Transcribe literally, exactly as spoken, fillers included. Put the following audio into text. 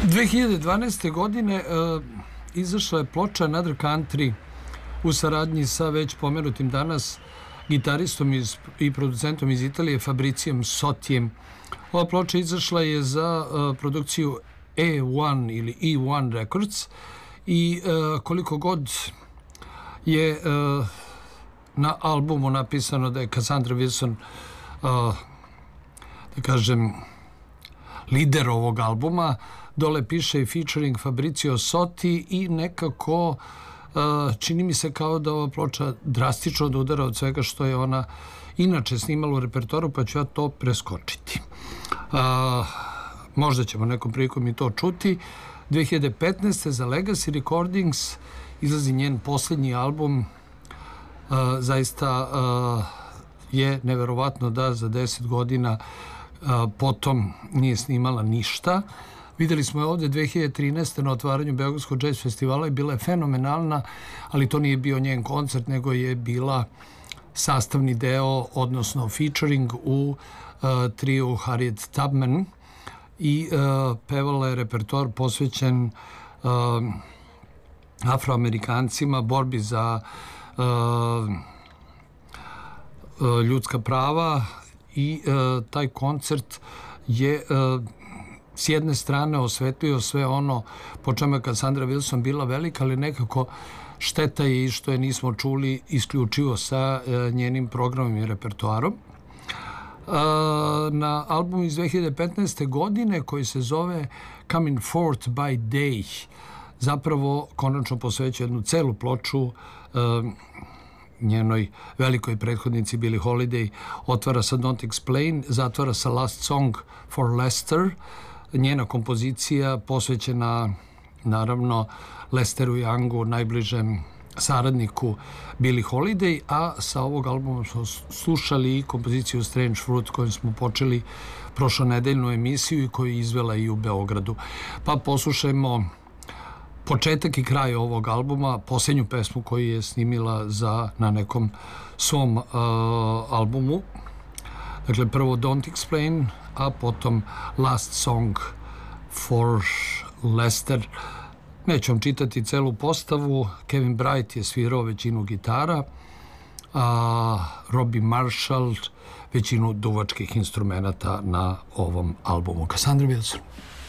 dve hiljade dvanaeste. godine uh, izašla je ploča Another Country u saradnji sa već pomenutim danas gitaristom iz, i producentom iz Italije Fabricijom Sotijem. Ova ploča izašla je za uh, produkciju E jedan ili E jedan Records i uh, koliko god je uh, na albumu napisano da je Cassandra Wilson uh, da kažem lider ovog albuma, dole piše i featuring Fabrizio Soti i nekako uh, čini mi se kao da ova ploča drastično odudara od svega što je ona inače snimala u repertoaru, pa ću ja to preskočiti. Uh, možda ćemo nekom prilikom i to čuti. dve hiljade petnaeste. za Legacy Recordings izlazi njen posljednji album. Uh, zaista uh, je neverovatno da za deset godina uh, potom nije snimala ništa. Videli smo je ovdje dve hiljade trinaeste. na otvaranju Beogradskog jazz festivala i bila je fenomenalna, ali to nije bio njen koncert, nego je bila sastavni deo, odnosno featuring u uh, triju Harriet Tubman i uh, pevala je repertoar posvećen uh, Afroamerikancima, borbi za uh, uh, ljudska prava i uh, taj koncert je uh, s jedne strane osvetlio sve ono po čemu je Cassandra Wilson bila velika, ali nekako šteta je i što je nismo čuli isključivo sa uh, njenim programom i repertoarom. Uh, na albumu iz dve hiljade petnaeste. godine koji se zove Coming Forth by Day zapravo konačno posvećuje jednu celu ploču uh, njenoj velikoj prethodnici Billie Holiday. Otvara sa Don't Explain, zatvara sa Last Song for Lester, njena kompozicija posvećena naravno Lesteru Youngu, najbližem saradniku Billie Holiday, a sa ovog albuma smo slušali i kompoziciju Strange Fruit koju smo počeli prošlonedeljnu emisiju i koju je izvela i u Beogradu. Pa poslušajmo početak i kraj ovog albuma, posljednju pesmu koju je snimila za, na nekom svom uh, albumu. Dakle, prvo Don't Explain, a potom Last Song for Lester. Neću vam čitati celu postavu. Kevin Bright je svirao većinu gitara, a Robbie Marshall većinu duvačkih instrumenta na ovom albumu. Cassandra Wilson.